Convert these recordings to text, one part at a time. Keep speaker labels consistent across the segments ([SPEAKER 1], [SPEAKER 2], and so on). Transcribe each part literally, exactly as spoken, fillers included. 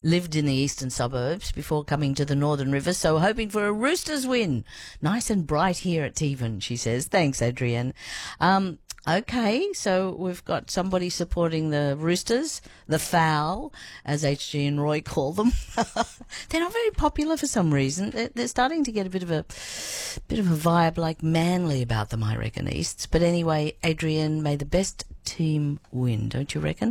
[SPEAKER 1] lived in the eastern suburbs before coming to the Northern Rivers, so hoping for a Roosters win. Nice and bright here at Tevan, she says. Thanks, Adrienne. Um, okay, so we've got somebody supporting the Roosters, the Fowl, as H G and Roy call them. They're not very popular for some reason. They're, they're starting to get a bit of a bit of a vibe like Manly about them, I reckon, Easts. But anyway, Adrienne, may the best team win, don't you reckon?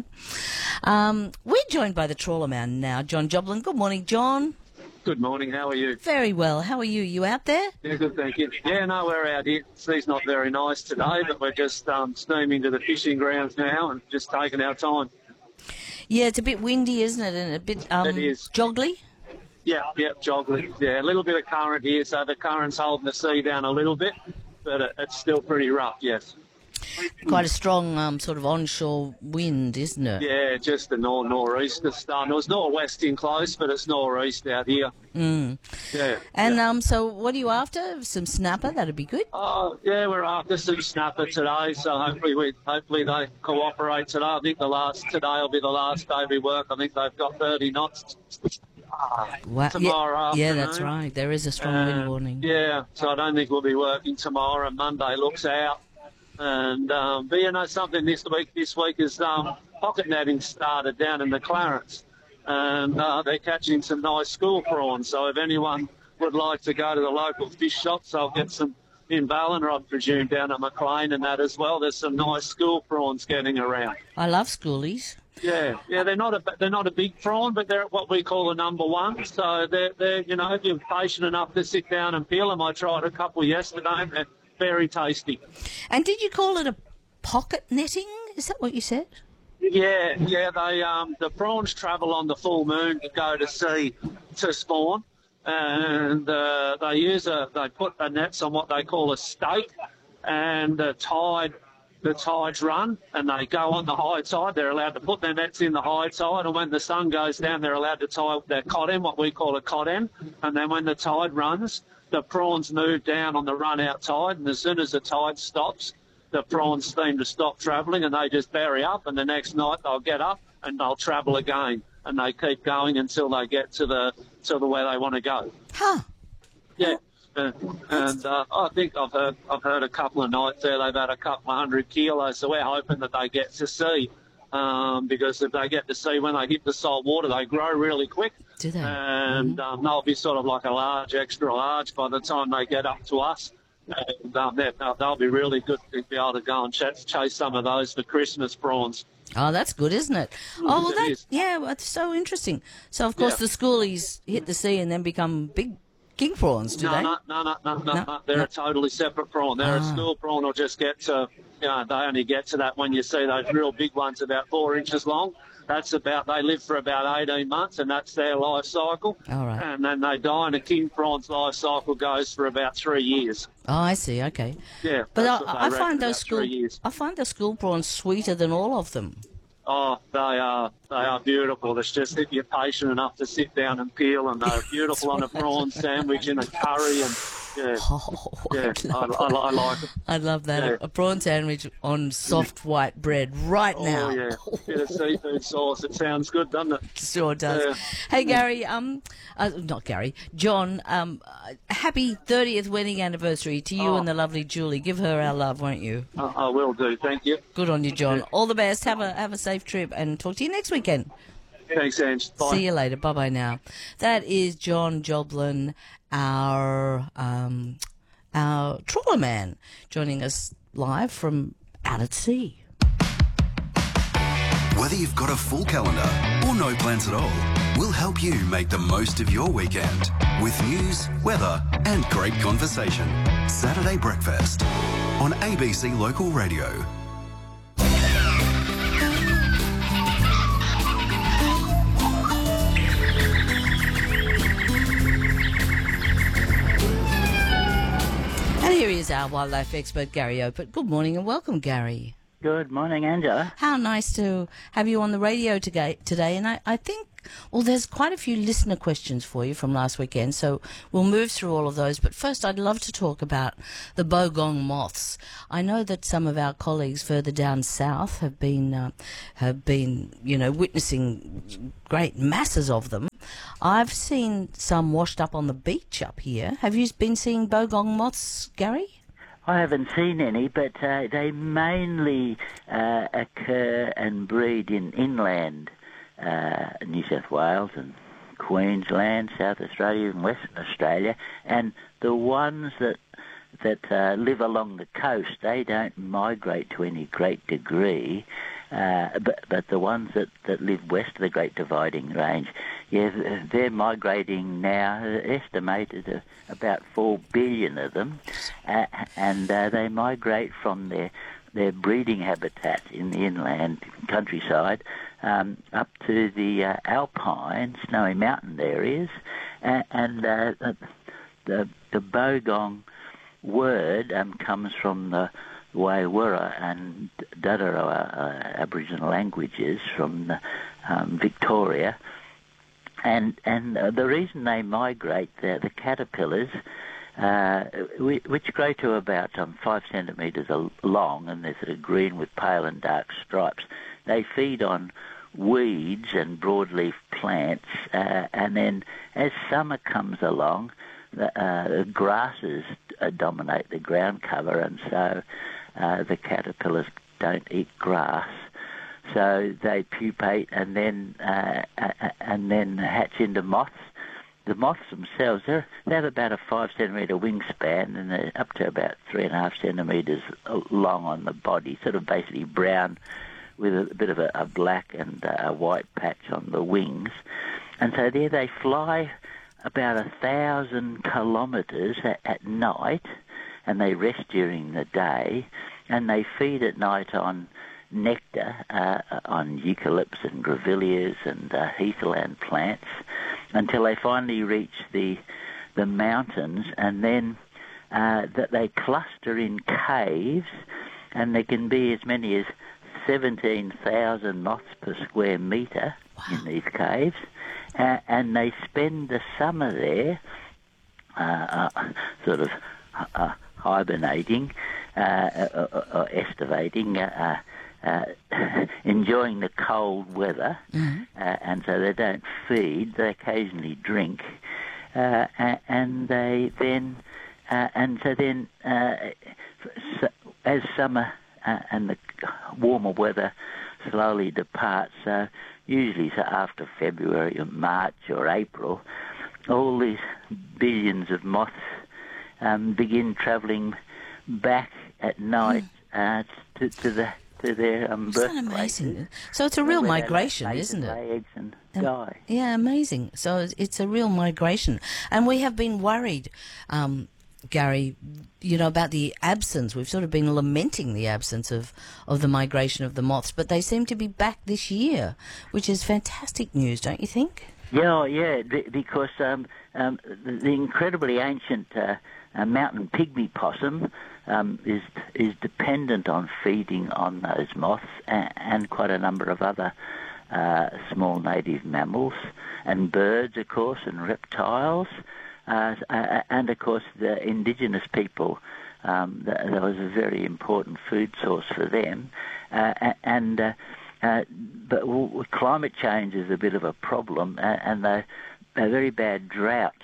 [SPEAKER 1] Um, we're joined by the trawler man now, John Joblin. Good morning, John.
[SPEAKER 2] Good morning, how are you?
[SPEAKER 1] Very well. How are you? You out there?
[SPEAKER 2] Yeah, good, thank you. Yeah, no, we're out here. The sea's not very nice today, but we're just um, steaming to the fishing grounds now and just taking our time.
[SPEAKER 1] Yeah, it's a bit windy, isn't it? And a bit um,
[SPEAKER 2] It is.
[SPEAKER 1] joggly?
[SPEAKER 2] Yeah, yeah, joggly. Yeah, a little bit of current here, so the current's holding the sea down a little bit, but it, it's still pretty rough, yes.
[SPEAKER 1] Quite a strong um, sort of onshore wind, isn't it?
[SPEAKER 2] Yeah, just the nor northeast this time. It was northwest in close, but it's northeast out here.
[SPEAKER 1] Mm.
[SPEAKER 2] Yeah.
[SPEAKER 1] And
[SPEAKER 2] yeah.
[SPEAKER 1] um, so what are you after? Some snapper? That'd be good.
[SPEAKER 2] Oh, yeah, we're after some snapper today, so hopefully we hopefully they cooperate today. I think the last today will be the last day we work. I think they've got thirty knots. Ah,
[SPEAKER 1] Wow.
[SPEAKER 2] tomorrow
[SPEAKER 1] yeah, yeah,
[SPEAKER 2] afternoon.
[SPEAKER 1] that's right. There is a strong
[SPEAKER 2] Uh,
[SPEAKER 1] wind warning.
[SPEAKER 2] Yeah, so I don't think we'll be working tomorrow. Monday looks out. And um, but you know something this week. This week is um, pocket netting started down in the Clarence, and uh, they're catching some nice school prawns. So if anyone would like to go to the local fish shops, I'll get some in Ballina, I presume, down at McLean and that as well. There's some nice school prawns getting around.
[SPEAKER 1] I love schoolies.
[SPEAKER 2] Yeah, yeah, they're not a they're not a big prawn, but they're what we call a number one. So they're they're you know if you're patient enough to sit down and peel them. I tried a couple yesterday. And they're very tasty.
[SPEAKER 1] And did you call it a pocket netting? Is that what you said?
[SPEAKER 2] Yeah, yeah. They um, the prawns travel on the full moon to go to sea to spawn, and uh, they use a they put the nets on what they call a stake, and the tide the tides run, and they go on the high tide. They're allowed to put their nets in the high tide, and when the sun goes down, they're allowed to tie their cod end, what we call a cod end, and then when the tide runs, the prawns move down on the run-out tide, and as soon as the tide stops, the prawns seem to stop travelling, and they just bury up, and the next night they'll get up and they'll travel again, and they keep going until they get to the to the where they want to go.
[SPEAKER 1] Huh.
[SPEAKER 2] Yeah, uh, and uh, I think I've heard I've heard a couple of nights there they've had a couple of hundred kilos, so we're hoping that they get to sea. Um, because if they get to sea when they hit the salt water, they grow really quick.
[SPEAKER 1] Do they?
[SPEAKER 2] And
[SPEAKER 1] Mm-hmm.
[SPEAKER 2] um, they'll be sort of like a large, extra large by the time they get up to us. And um, they'll, they'll be really good to be able to go and ch- chase some of those for Christmas prawns.
[SPEAKER 1] Oh, that's good, isn't it? Oh, well,
[SPEAKER 2] it
[SPEAKER 1] that,
[SPEAKER 2] is.
[SPEAKER 1] yeah, well, that's so interesting. So, of course,
[SPEAKER 2] Yeah.
[SPEAKER 1] the schoolies hit the sea and then become big king prawns, do
[SPEAKER 2] no,
[SPEAKER 1] they?
[SPEAKER 2] no, no, no, no, no,
[SPEAKER 1] No,
[SPEAKER 2] no. They're
[SPEAKER 1] no.
[SPEAKER 2] a totally separate prawn. They're
[SPEAKER 1] Ah.
[SPEAKER 2] a school prawn will just get to, you know, they only get to that when you see those real big ones about four inches long. That's about, they live for about eighteen months, and that's their life cycle.
[SPEAKER 1] All right.
[SPEAKER 2] And then they die, and a king prawn's life cycle goes for about three years.
[SPEAKER 1] Oh, I see. Okay.
[SPEAKER 2] Yeah,
[SPEAKER 1] But
[SPEAKER 2] that's
[SPEAKER 1] I,
[SPEAKER 2] what they
[SPEAKER 1] I
[SPEAKER 2] reckon,
[SPEAKER 1] find those
[SPEAKER 2] about
[SPEAKER 1] school
[SPEAKER 2] three years.
[SPEAKER 1] I find the school prawns sweeter than all of them.
[SPEAKER 2] Oh, they are they are beautiful. It's just if you're patient enough to sit down and peel, and they're beautiful on a prawn sandwich in a curry, and yeah,
[SPEAKER 1] Oh,
[SPEAKER 2] yeah,
[SPEAKER 1] I,
[SPEAKER 2] I,
[SPEAKER 1] love,
[SPEAKER 2] I, I like it.
[SPEAKER 1] I love that.
[SPEAKER 2] Yeah.
[SPEAKER 1] A, a prawn sandwich on soft white bread right now.
[SPEAKER 2] Oh yeah, bit of seafood sauce. It sounds good, doesn't it?
[SPEAKER 1] Sure does.
[SPEAKER 2] Yeah.
[SPEAKER 1] Hey, Gary, um, uh, not Gary, John, um, uh, happy thirtieth wedding anniversary to you
[SPEAKER 2] Oh.
[SPEAKER 1] and the lovely Julie. Give her our love, won't you?
[SPEAKER 2] I, I will do. Thank you.
[SPEAKER 1] Good on you, John. All the best. Have a have a safe trip and talk to you next weekend.
[SPEAKER 2] Thanks, Ange. Bye.
[SPEAKER 1] See you later. Bye bye now. That is John Joblin, our um, our trawler man, joining us live from out at sea.
[SPEAKER 3] Whether you've got a full calendar or no plans at all, we'll help you make the most of your weekend with news, weather and great conversation. Saturday Breakfast on A B C Local Radio.
[SPEAKER 1] And here is our wildlife expert, Gary Opert. Good morning and welcome, Gary.
[SPEAKER 4] Good morning, Angela.
[SPEAKER 1] How nice to have you on the radio today. today. And I, I think, well, there's quite a few listener questions for you from last weekend, so we'll move through all of those. But first, I'd love to talk about the bogong moths. I know that some of our colleagues further down south have been, uh, have been, you know, witnessing great masses of them. I've seen some washed up on the beach up here. Have you been seeing bogong moths, Gary?
[SPEAKER 4] I haven't seen any, but uh, they mainly uh, occur and breed in inland uh, New South Wales and Queensland, South Australia and Western Australia, and the ones that that uh, live along the coast, they don't migrate to any great degree, uh, but but the ones that, that live west of the Great Dividing Range, yeah, they're migrating now, estimated uh, about four billion of them, uh, and uh, they migrate from their their breeding habitat in the inland countryside um, up to the uh, alpine, snowy mountain areas, uh, and uh, the the bogong word um, comes from the Waywura and Dadaroa uh, Aboriginal languages from the, um, Victoria, and and uh, the reason they migrate, the, the caterpillars, uh, which grow to about um, five centimetres long, and they're sort of green with pale and dark stripes, they feed on weeds and broadleaf plants, uh, and then as summer comes along, the uh, grasses uh, dominate the ground cover, and so uh, the caterpillars don't eat grass. So they pupate and then uh, uh, and then hatch into moths. The moths themselves, they're, they have about a five centimetre wingspan, and they're up to about three and a half centimetres long on the body, sort of basically brown with a bit of a, a black and a white patch on the wings. And so there they fly about a thousand kilometres at, at night, and they rest during the day, and they feed at night on nectar, uh, on eucalypts and grevilleas and uh, heathland plants, until they finally reach the the mountains, and then uh, that they cluster in caves, and there can be as many as seventeen thousand moths per square metre in these caves. Uh, and they spend the summer there, uh, uh, sort of uh, hibernating, uh, or, or estivating, uh, uh, enjoying the cold weather, mm-hmm. uh, and so they don't feed. They occasionally drink, uh, and they then, uh, and so then, uh, so as summer uh, and the warmer weather slowly departs, so usually so after February or March or April, all these billions of moths um, begin travelling back at night uh, to, to the to their um, birth
[SPEAKER 1] Isn't that amazing?
[SPEAKER 4] places,
[SPEAKER 1] So it's a real
[SPEAKER 4] where they
[SPEAKER 1] migration,
[SPEAKER 4] lay
[SPEAKER 1] isn't
[SPEAKER 4] and
[SPEAKER 1] it?
[SPEAKER 4] lay eggs and
[SPEAKER 1] Um,
[SPEAKER 4] die.
[SPEAKER 1] Yeah, amazing. So it's- it's a real migration. And we have been worried, um, Gary, you know, about the absence. We've sort of been lamenting the absence of, of the migration of the moths, but they seem to be back this year, which is fantastic news, don't you think?
[SPEAKER 4] Yeah, yeah, b- because um, um, the, the incredibly ancient uh, uh, mountain pygmy possum um, is is dependent on feeding on those moths, and, and quite a number of other uh, small native mammals and birds, of course, and reptiles. Uh, uh, and, of course, the indigenous people, um, that, that was a very important food source for them. Uh, and uh, uh, But w- climate change is a bit of a problem, uh, and the, the very bad droughts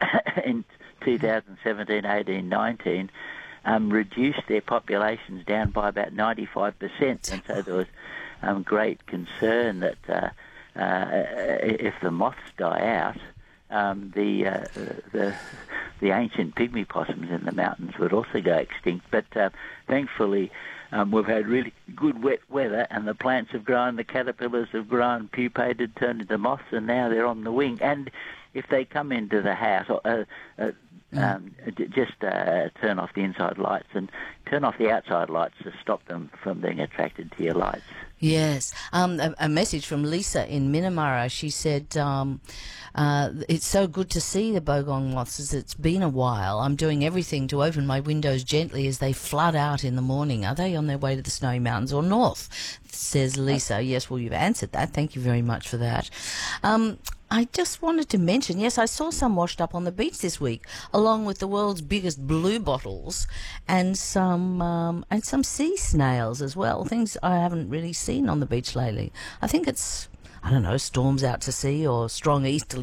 [SPEAKER 4] in two thousand seventeen, eighteen, nineteen um, reduced their populations down by about ninety-five percent, and so there was um, great concern that uh, uh, if the moths die out, Um, the, uh, the the ancient pygmy possums in the mountains would also go extinct. But uh, thankfully, um, we've had really good wet weather, and the plants have grown, the caterpillars have grown, pupated, turned into moths, and now they're on the wing. And if they come into the house, uh, uh, um, just uh, turn off the inside lights and turn off the outside lights to stop them from being attracted to your lights.
[SPEAKER 1] Yes. Um, a, a message from Lisa in Minamara. She said, um, uh, it's so good to see the bogong moths as it's been a while. I'm doing everything to open my windows gently as they flood out in the morning. Are they on their way to the Snowy Mountains or north? Says Lisa. Yes, well, you've answered that. Thank you very much for that. Um, I just wanted to mention, yes, I saw some washed up on the beach this week, along with the world's biggest blue bottles and some um, and some sea snails as well, things I haven't really seen on the beach lately. I think it's, I don't know, storms out to sea or strong easterly